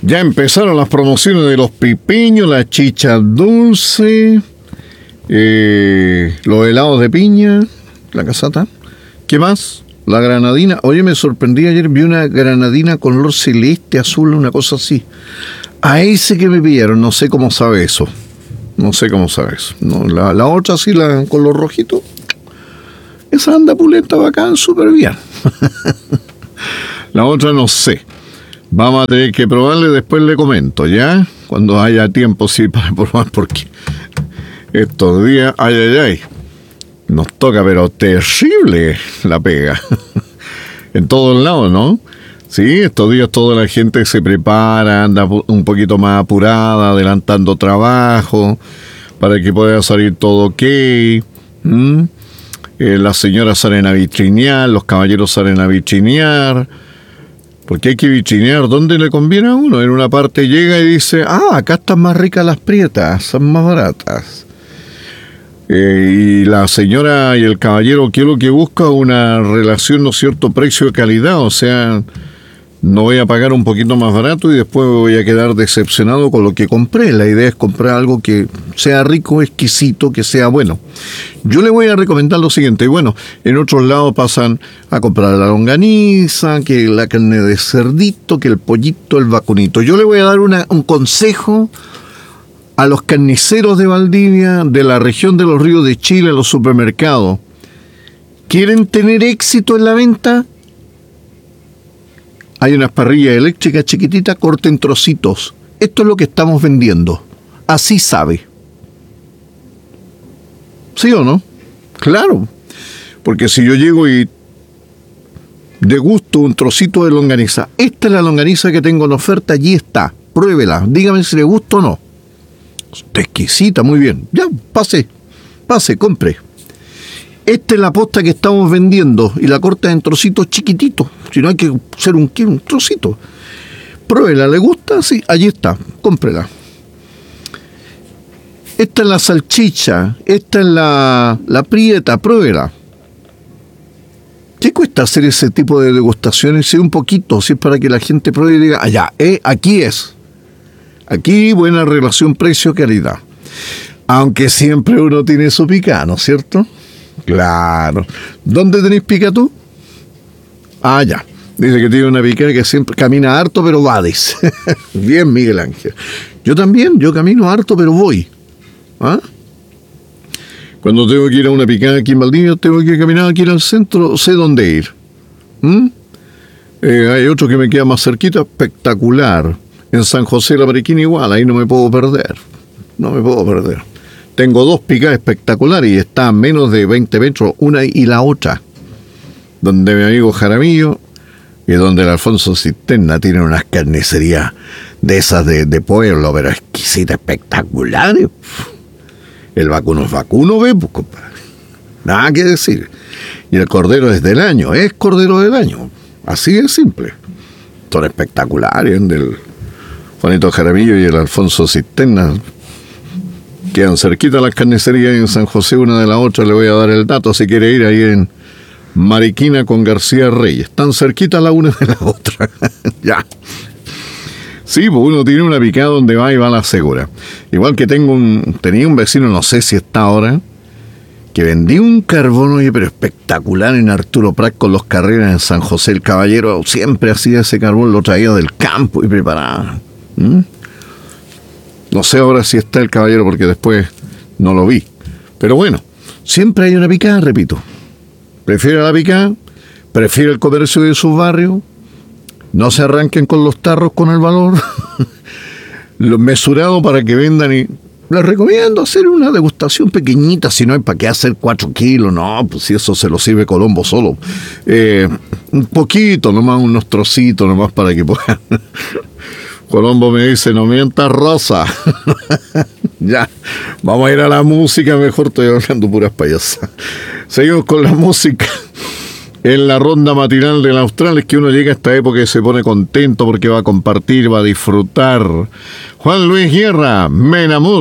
Ya empezaron las promociones de los pipiños, la chicha dulce, los helados de piña, la casata. ¿Qué más? La granadina. Oye, me sorprendí ayer, vi una granadina color celeste, azul, una cosa así. A ese que me pillaron, no sé cómo sabe eso. No, la otra sí, la color rojito. Esa anda pulenta, bacán, súper bien. La otra no sé. Vamos a tener que probarle, después le comento, ¿ya? Cuando haya tiempo, sí, para probar, porque estos días, ay, nos toca, pero terrible la pega. En todos lados, ¿no? Sí, estos días toda la gente se prepara, anda un poquito más apurada, adelantando trabajo, para que pueda salir todo ok. Las señoras salen a vitrinear, los caballeros salen a vitrinear, porque hay que vitrinear donde le conviene a uno. En una parte llega y dice, acá están más ricas las prietas, son más baratas. Y la señora y el caballero, ¿qué es lo que busca? Una relación, ¿no es cierto?, precio-calidad. O sea, no voy a pagar un poquito más barato y después voy a quedar decepcionado con lo que compré. La idea es comprar algo que sea rico, exquisito, que sea bueno. Yo le voy a recomendar lo siguiente. Bueno, en otros lados pasan a comprar la longaniza, que la carne de cerdito, que el pollito, el vacunito. Yo le voy a dar un consejo a los carniceros de Valdivia, de la región de los Ríos de Chile, los supermercados. ¿Quieren tener éxito en la venta? Hay unas parrillas eléctricas chiquititas, corten trocitos. Esto es lo que estamos vendiendo. Así sabe. ¿Sí o no? Claro. Porque si yo llego y degusto un trocito de longaniza, esta es la longaniza que tengo en oferta, allí está. Pruébela. Dígame si le gusta o no. Está exquisita, muy bien. Ya, pase, compre. Esta es la posta que estamos vendiendo y la corta en trocitos chiquititos. Si no hay que hacer un trocito. Pruébela, ¿le gusta? Sí, allí está, cómprela. Esta es la salchicha, esta es la prieta, pruébela. ¿Qué cuesta hacer ese tipo de degustaciones? Sí, un poquito, si es para que la gente pruebe y diga, aquí es. Aquí buena relación precio-calidad. Aunque siempre uno tiene su pica, ¿no es cierto? Claro. ¿Dónde tenéis pica tú? Ya. Dice que tiene una pica que siempre camina harto, pero va, dice. Bien, Miguel Ángel. Yo también, yo camino harto, pero voy. Cuando tengo que ir a una picada aquí en Valdivia, tengo que caminar aquí en el centro, sé dónde ir. Hay otro que me queda más cerquita, espectacular. En San José de la Mariquina igual, ahí no me puedo perder. Tengo dos picadas espectaculares y está a menos de 20 metros, una y la otra. Donde mi amigo Jaramillo y donde el Alfonso Cisterna tienen unas carnicerías de esas de pueblo, pero exquisitas, espectaculares. El vacuno es vacuno, pues, compadre. Nada que decir. Y el cordero es del año, es cordero del año. Así de simple. Son espectaculares, del Juanito Jaramillo y el Alfonso Cisterna. Quedan cerquita las carnicerías en San José, una de la otra. Le voy a dar el dato si quiere ir ahí en Mariquina con García Reyes. Tan cerquita la una de la otra. Ya. Sí, pues uno tiene una picada donde va y va a la segura. Igual que tenía un vecino, no sé si está ahora, que vendía un carbón, oye, pero espectacular en Arturo Prat con los Carreras en San José. El caballero siempre hacía ese carbón, lo traía del campo y preparaba. No sé ahora si está el caballero porque después no lo vi. Pero bueno, siempre hay una picada, repito. Prefiere la picada, prefiere el comercio de sus barrios. No se arranquen con los tarros con el valor. Los mesurados para que vendan y... Les recomiendo hacer una degustación pequeñita, si no hay para qué hacer 4 kilos, no, pues si eso se lo sirve Colombo solo. Un poquito, nomás unos trocitos, nomás para que puedan... Colombo me dice, no mientas, Rosa. Ya, vamos a ir a la música, mejor estoy hablando puras payasas. Seguimos con la música. En la ronda matinal del Austral es que uno llega a esta época y se pone contento porque va a compartir, va a disfrutar. Juan Luis Guerra, Me enamoro.